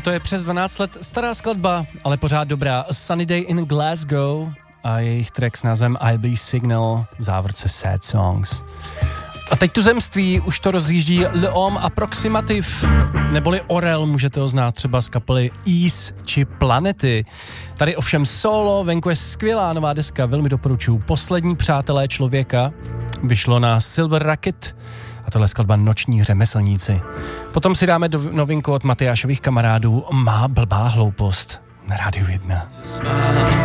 toto je přes 12 let stará skladba, ale pořád dobrá. Sunny Day in Glasgow a jejich track s názvem I Be Signal, v závorce Sad Songs. A teď tuzemství už to rozjíždí L'Homme Approximative, neboli Orel, můžete ho znát třeba z kapely Ease či Planety. Tady ovšem solo, venku je skvělá nová deska, velmi doporučuji. Poslední přátelé člověka vyšlo na Silver Rocket a tohle skladba Noční řemeslníci. Potom si dáme novinku od Matyášových kamarádů Má blbá hloupost na Rádiu 1.